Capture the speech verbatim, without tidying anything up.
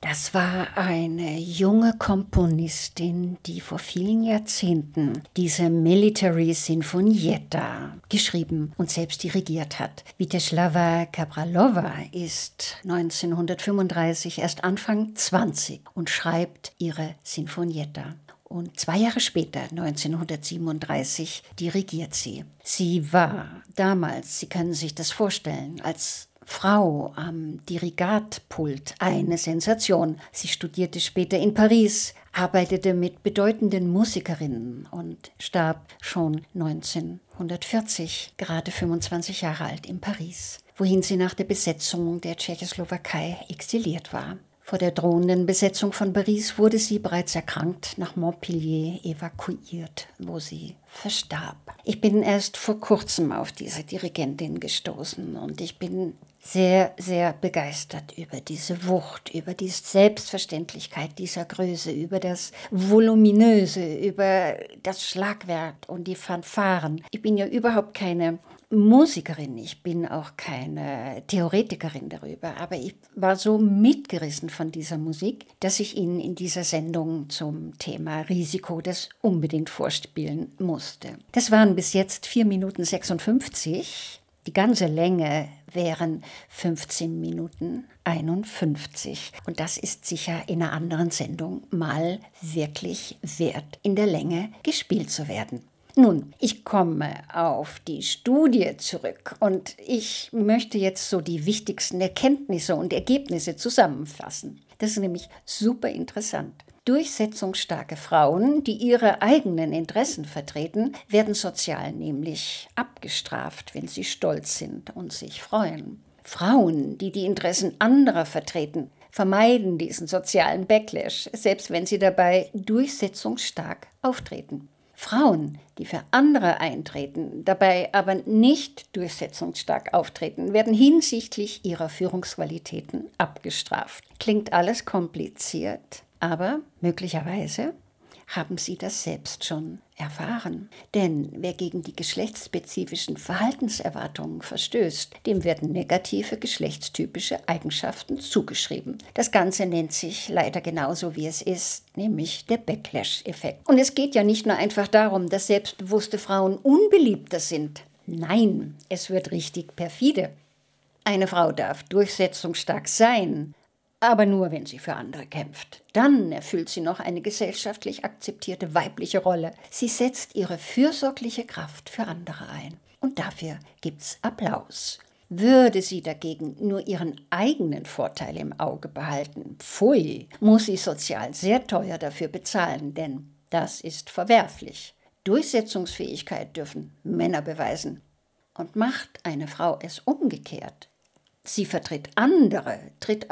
Das war eine junge Komponistin, die vor vielen Jahrzehnten diese Military Sinfonietta geschrieben und selbst dirigiert hat. Vítězslava Kabralova ist neunzehnhundertfünfunddreißig erst Anfang zwanzig und schreibt ihre Sinfonietta. Und zwei Jahre später, neunzehnhundertsiebenunddreißig, dirigiert sie. Sie war damals, Sie können sich das vorstellen, als Frau am Dirigatpult eine Sensation. Sie studierte später in Paris, arbeitete mit bedeutenden Musikerinnen und starb schon neunzehnhundertvierzig, gerade fünfundzwanzig Jahre alt in Paris, wohin sie nach der Besetzung der Tschechoslowakei exiliert war. Vor der drohenden Besetzung von Paris wurde sie bereits erkrankt nach Montpellier evakuiert, wo sie verstarb. Ich bin erst vor kurzem auf diese Dirigentin gestoßen und ich bin sehr, sehr begeistert über diese Wucht, über die Selbstverständlichkeit dieser Größe, über das Voluminöse, über das Schlagwerk und die Fanfaren. Ich bin ja überhaupt keine Musikerin, ich bin auch keine Theoretikerin darüber, aber ich war so mitgerissen von dieser Musik, dass ich Ihnen in dieser Sendung zum Thema Risiko das unbedingt vorspielen musste. Das waren bis jetzt vier Minuten sechsundfünfzig. Die ganze Länge wären fünfzehn Minuten einundfünfzig. Und das ist sicher in einer anderen Sendung mal wirklich wert, in der Länge gespielt zu werden. Nun, ich komme auf die Studie zurück und ich möchte jetzt so die wichtigsten Erkenntnisse und Ergebnisse zusammenfassen. Das ist nämlich super interessant. Durchsetzungsstarke Frauen, die ihre eigenen Interessen vertreten, werden sozial nämlich abgestraft, wenn sie stolz sind und sich freuen. Frauen, die die Interessen anderer vertreten, vermeiden diesen sozialen Backlash, selbst wenn sie dabei durchsetzungsstark auftreten. Frauen, die für andere eintreten, dabei aber nicht durchsetzungsstark auftreten, werden hinsichtlich ihrer Führungsqualitäten abgestraft. Klingt alles kompliziert, aber möglicherweise haben Sie das selbst schon erfahren. Denn wer gegen die geschlechtsspezifischen Verhaltenserwartungen verstößt, dem werden negative geschlechtstypische Eigenschaften zugeschrieben. Das Ganze nennt sich leider genauso, wie es ist, nämlich der Backlash-Effekt. Und es geht ja nicht nur einfach darum, dass selbstbewusste Frauen unbeliebter sind. Nein, es wird richtig perfide. Eine Frau darf durchsetzungsstark sein, aber nur, wenn sie für andere kämpft. Dann erfüllt sie noch eine gesellschaftlich akzeptierte weibliche Rolle. Sie setzt ihre fürsorgliche Kraft für andere ein. Und dafür gibt's Applaus. Würde sie dagegen nur ihren eigenen Vorteil im Auge behalten, pfui, muss sie sozial sehr teuer dafür bezahlen, denn das ist verwerflich. Durchsetzungsfähigkeit dürfen Männer beweisen. Und macht eine Frau es umgekehrt, sie vertritt andere, tritt